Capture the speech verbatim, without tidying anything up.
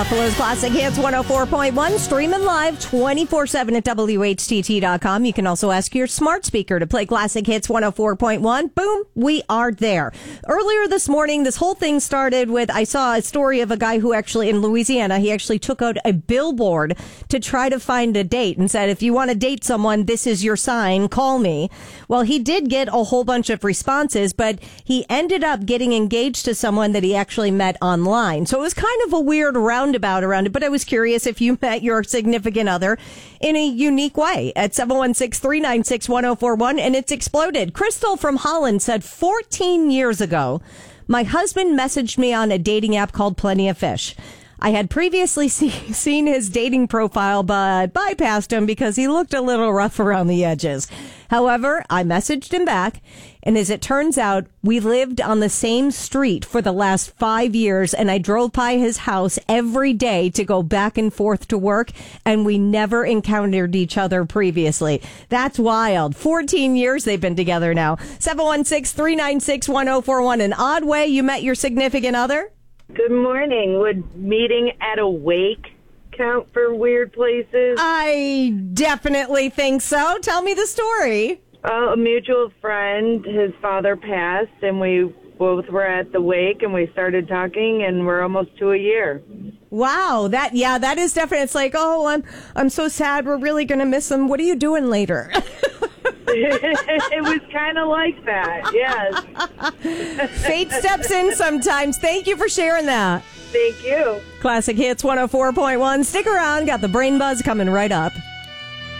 Buffalo's Classic Hits one oh four point one, streaming live twenty-four seven at W H T T dot com. You can also ask your smart speaker to play Classic Hits one oh four point one. Boom, we are there. Earlier this morning, this whole thing started with, I saw a story of a guy who actually, in Louisiana, he actually took out a billboard to try to find a date and said, if you want to date someone, this is your sign, call me. Well, he did get a whole bunch of responses, but he ended up getting engaged to someone that he actually met online. So it was kind of a weird roundabout around it, but I was curious if you met your significant other in a unique way at seven one six, three nine six, one oh four one, and it's exploded. Crystal from Holland said, fourteen years ago, my husband messaged me on a dating app called Plenty of Fish. I had previously see, seen his dating profile, but bypassed him because he looked a little rough around the edges. However, I messaged him back, and as it turns out, we lived on the same street for the last five years, and I drove by his house every day to go back and forth to work, and we never encountered each other previously. That's wild. fourteen years they've been together now. seven one six, three nine six, one oh four one. An odd way you met your significant other? Good morning. Would meeting at a wake count for weird places? I definitely think so. Tell me the story. Uh, a mutual friend, his father passed, and we both were at the wake, and we started talking, and we're almost to a year. Wow, that yeah, that is definitely. It's like, oh, I'm I'm so sad. We're really gonna miss him. What are you doing later? It was kind of like that, yes. Fate steps in sometimes. Thank you for sharing that. Thank you. Classic Hits one oh four point one. Stick around. Got the Brain Buzz coming right up.